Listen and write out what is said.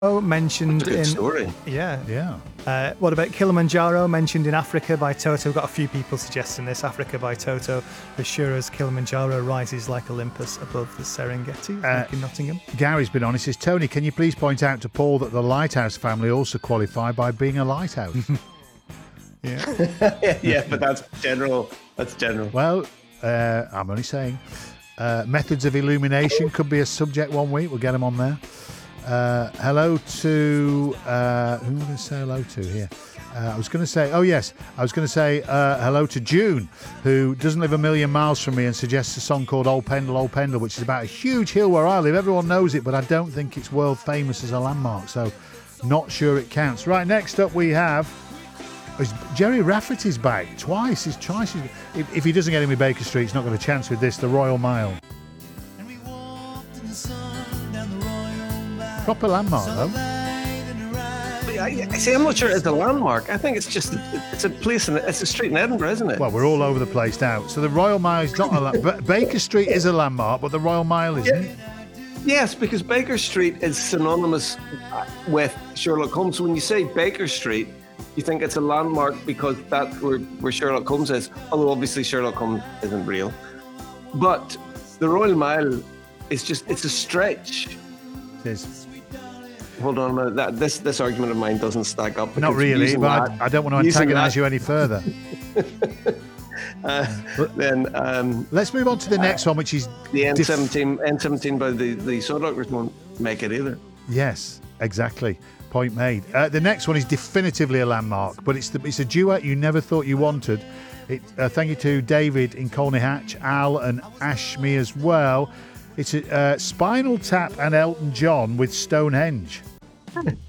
mentioned Good in story. Yeah. What about Kilimanjaro, mentioned in Africa by Toto? We've got a few people suggesting this. Africa by Toto, as sure as Kilimanjaro rises like Olympus above the Serengeti, like in Nottingham. Gary's been on. He says, Tony, can you please point out to Paul that the Lighthouse family also qualify by being a lighthouse? Yeah, but that's general. That's general. Well, I'm only saying. Methods of illumination could be a subject one week. We'll get them on there. Hello to... who am I going to say hello to here? I was going to say hello to June, who doesn't live a million miles from me and suggests a song called Old Pendle, which is about a huge hill where I live. Everyone knows it, but I don't think it's world famous as a landmark, so not sure it counts. Right, next up we have... Jerry Rafferty's back twice. If he doesn't get in with Baker Street, he's not got a chance with this, the Royal Mile. Proper landmark, though. I see, I'm not sure it's a landmark. I think it's a place, it's a street in Edinburgh, isn't it? Well, we're all over the place now. So the Royal Mile is not a landmark. Baker Street is a landmark, but the Royal Mile isn't. Yeah. Yes, because Baker Street is synonymous with Sherlock Holmes. So when you say Baker Street, you think it's a landmark because that's where Sherlock Holmes is. Although obviously Sherlock Holmes isn't real. But the Royal Mile is it's a stretch. It is. Hold on a minute. This argument of mine doesn't stack up. Not really, but I don't want to antagonise you any further. Let's move on to the next one, which is the N17 by the Saw Doctors won't make it either. Yes, exactly. Point made. The next one is definitively a landmark, but it's a duet you never thought you wanted. Thank you to David in Colney Hatch, Al and Ashme as well. It's Spinal Tap and Elton John with Stonehenge.